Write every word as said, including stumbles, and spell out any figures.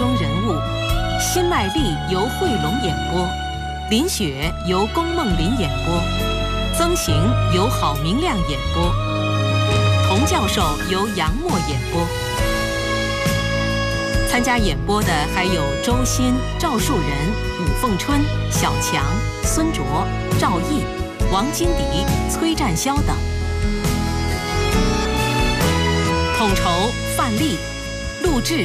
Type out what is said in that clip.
中人物，辛麦丽由惠龙演播，林雪由龚梦麟演播，曾行由郝明亮演播，童教授由杨默演播。参加演播的还有周鑫、赵树人、武凤春、小强、孙卓、赵毅、王金迪、崔占霄等。统筹范丽，录制